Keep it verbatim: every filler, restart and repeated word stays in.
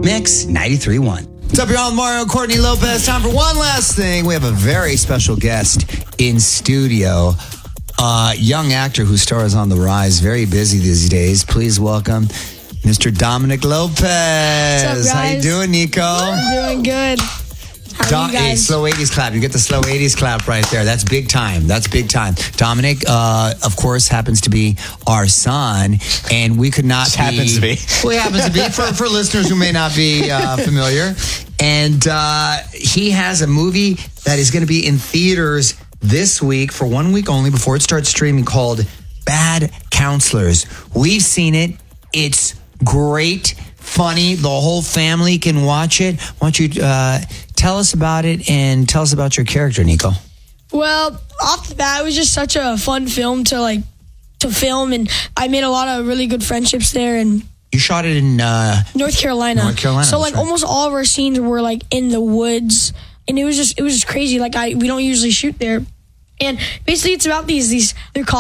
Mix ninety-three point one. What's up, y'all? Mario Courtney Lopez. Time for one last thing. We have a very special guest in studio. Uh, young actor whose star is on the rise. Very busy these days. Please welcome Mister Dominic Lopez. What's up, guys? How you doing, Nico? I'm doing good. How Do- are you guys? Hey, slow eighties clap. You get the slow eighties clap right there. That's big time. That's big time. Dominic, uh, of course, happens to be our son, and we could not Just be... happens to be. Well, he happens to be, for, for listeners who may not be uh, familiar. And uh, he has a movie that is going to be in theaters this week for one week only before it starts streaming, called Bad Counselors. We've seen it. It's great, funny. The whole family can watch it. Why don't you uh, tell us about it and tell us about your character, Nico? Well, off the bat, it was just such a fun film to like to film, and I made a lot of really good friendships there. And You shot it in uh, North Carolina. North Carolina, So that's like right. almost all of our scenes were like in the woods, and it was just it was just crazy. Like I we don't usually shoot there, and basically it's about these these they're called